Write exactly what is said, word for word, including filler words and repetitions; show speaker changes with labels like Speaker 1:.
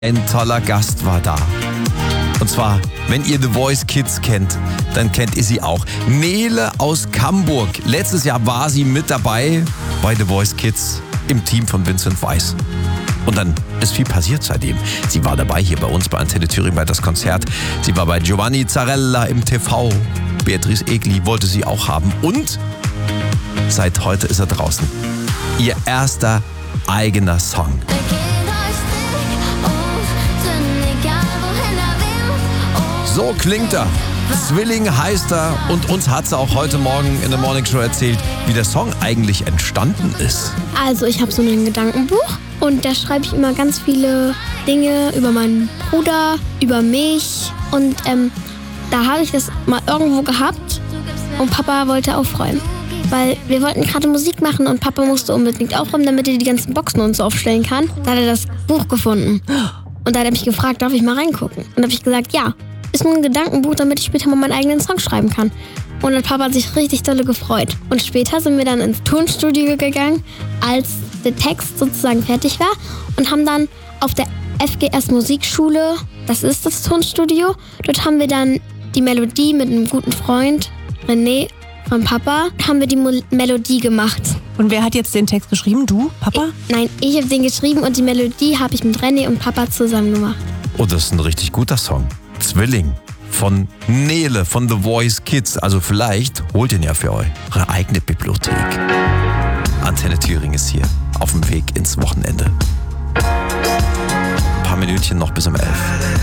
Speaker 1: Ein toller Gast war da. Und zwar, wenn ihr The Voice Kids kennt, dann kennt ihr sie auch. Nele aus Camburg. Letztes Jahr war sie mit dabei bei The Voice Kids im Team von Vincent Weiss. Und dann ist viel passiert seitdem. Sie war dabei hier bei uns bei Antenne Thüringen bei das Konzert. Sie war bei Giovanni Zarella im T V. Beatrice Egli wollte sie auch haben. Und seit heute ist er draußen. Ihr erster eigener Song. So klingt er. Zwilling heißt er und uns hat sie auch heute Morgen in der Morning Show erzählt, wie der Song eigentlich entstanden ist.
Speaker 2: Also ich habe so ein Gedankenbuch und da schreibe ich immer ganz viele Dinge über meinen Bruder, über mich und ähm, da habe ich das mal irgendwo gehabt und Papa wollte aufräumen. Weil wir wollten gerade Musik machen und Papa musste unbedingt aufräumen, damit er die ganzen Boxen und so aufstellen kann. Da hat er das Buch gefunden und da hat er mich gefragt, darf ich mal reingucken? Und da habe ich gesagt, ja. Ist nur ein Gedankenbuch, damit ich später mal meinen eigenen Song schreiben kann. Und der Papa hat sich richtig dolle gefreut. Und später sind wir dann ins Tonstudio gegangen, als der Text sozusagen fertig war und haben dann auf der F G S Musikschule, das ist das Tonstudio, dort haben wir dann die Melodie mit einem guten Freund, René von Papa, haben wir die Mo- Melodie gemacht.
Speaker 3: Und wer hat jetzt den Text geschrieben? Du, Papa?
Speaker 2: Ich, nein, ich habe den geschrieben und die Melodie habe ich mit René und Papa zusammen gemacht.
Speaker 1: Oh, das ist ein richtig guter Song. Zwilling von Nele von The Voice Kids. Also vielleicht holt ihn ja für eure eigene Bibliothek. Antenne Thüringen ist hier auf dem Weg ins Wochenende. Ein paar Minütchen noch bis um elf.